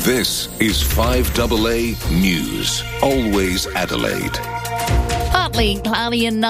This is 5AA News. Always Adelaide. Partly cloudy and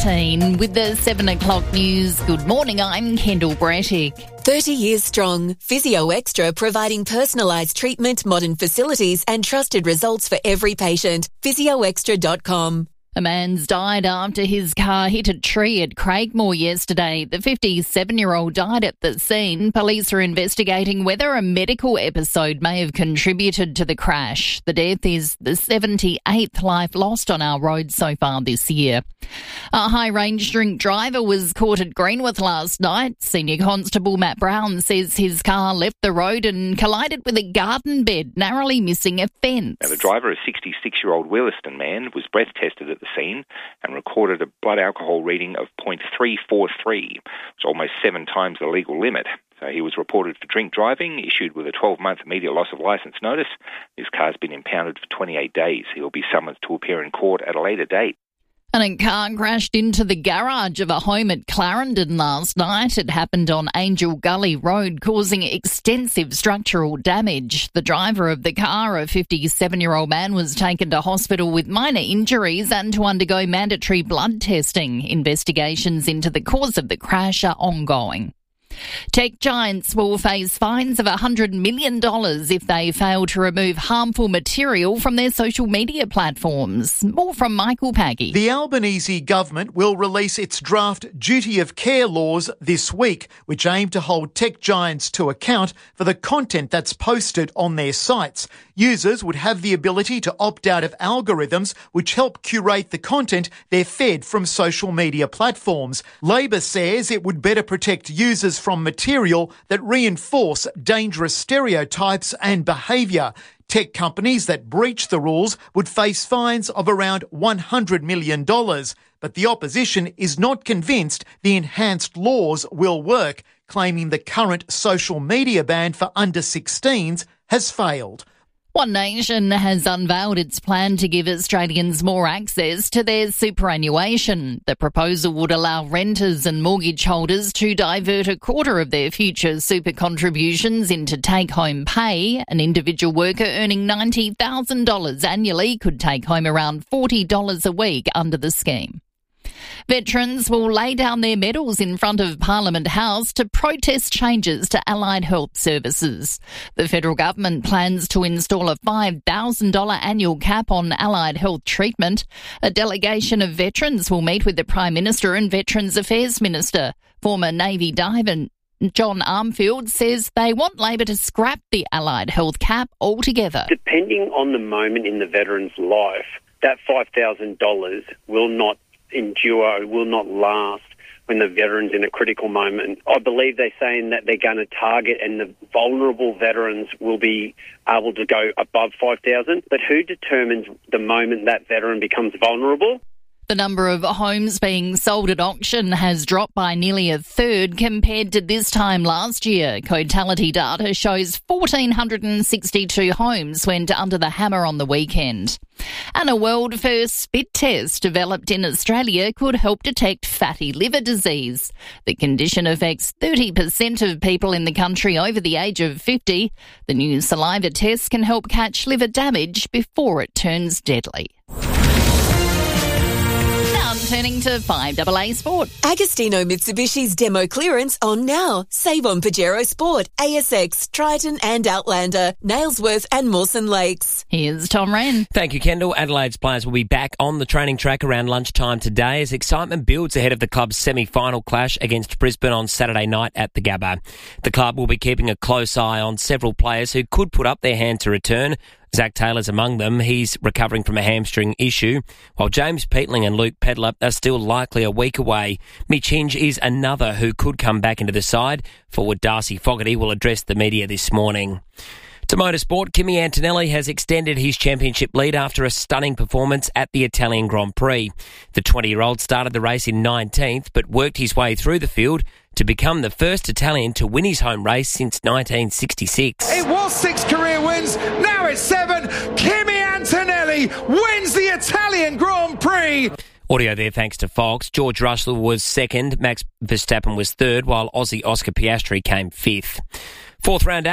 19 with the 7 o'clock news. Good morning, I'm Kendall Brattick. 30 years strong. Physio Extra providing personalised treatment, modern facilities and trusted results for every patient. physioextra.com. A man's died after his car hit a tree at Craigmore yesterday. The 57-year-old died at the scene. Police are investigating whether a medical episode may have contributed to the crash. The death is the 78th life lost on our roads so far this year. A high-range drink driver was caught at Greenwith last night. Senior Constable Matt Brown says his car left the road and collided with a garden bed, narrowly missing a fence. Now, the driver, a 66-year-old Williston man, was breath tested at the scene and recorded a blood alcohol reading of 0.343, which is almost 7 times the legal limit. So he was reported for drink driving, issued with a 12-month immediate loss of licence notice. His car's been impounded for 28 days. He will be summoned to appear in court at a later date. And a car crashed into the garage of a home at Clarendon last night. It happened on Angel Gully Road, causing extensive structural damage. The driver of the car, a 57-year-old man, was taken to hospital with minor injuries and to undergo mandatory blood testing. Investigations into the cause of the crash are ongoing. Tech giants will face fines of $100 million if they fail to remove harmful material from their social media platforms. More from Michael Paggy. The Albanese government will release its draft duty of care laws this week, which aim to hold tech giants to account for the content that's posted on their sites. Users would have the ability to opt out of algorithms which help curate the content they're fed from social media platforms. Labor says it would better protect users from material that reinforce dangerous stereotypes and behaviour. Tech companies that breach the rules would face fines of around $100 million. But the opposition is not convinced the enhanced laws will work, claiming the current social media ban for under 16s has failed. One Nation has unveiled its plan to give Australians more access to their superannuation. The proposal would allow renters and mortgage holders to divert a quarter of their future super contributions into take-home pay. An individual worker earning $90,000 annually could take home around $40 a week under the scheme. Veterans will lay down their medals in front of Parliament House to protest changes to allied health services. The federal government plans to install a $5,000 annual cap on allied health treatment. A delegation of veterans will meet with the Prime Minister and Veterans Affairs Minister. Former Navy diver John Armfield says they want Labor to scrap the allied health cap altogether. Depending on the moment in the veteran's life, that $5,000 will not endure, will not last when the veteran's in a critical moment. I believe they're saying that they're going to target and the vulnerable veterans will be able to go above 5,000. But who determines the moment that veteran becomes vulnerable? The number of homes being sold at auction has dropped by nearly a third compared to this time last year. Cotality data shows 1,462 homes went under the hammer on the weekend. And a world-first spit test developed in Australia could help detect fatty liver disease. The condition affects 30% of people in the country over the age of 50. The new saliva test can help catch liver damage before it turns deadly. Turning to 5AA Sport. Agostino Mitsubishi's demo clearance on now. Save on Pajero Sport, ASX, Triton and Outlander, Nailsworth and Mawson Lakes. Here's Tom Wren. Thank you, Kendall. Adelaide's players will be back on the training track around lunchtime today as excitement builds ahead of the club's semi-final clash against Brisbane on Saturday night at the Gabba. The club will be keeping a close eye on several players who could put up their hand to return. Zach Taylor's among them. He's recovering from a hamstring issue, while James Peatling and Luke Pedler are still likely a week away. Mitch Hinge is another who could come back into the side. Forward Darcy Fogarty will address the media this morning. To motorsport, Kimi Antonelli has extended his championship lead after a stunning performance at the Italian Grand Prix. The 20-year-old started the race in 19th, but worked his way through the field to become the first Italian to win his home race since 1966. It was 6 career wins, now it's 7. Kimi Antonelli wins the Italian Grand Prix. Audio there thanks to Fox. George Russell was second, Max Verstappen was third, while Aussie Oscar Piastri came fifth. Fourth round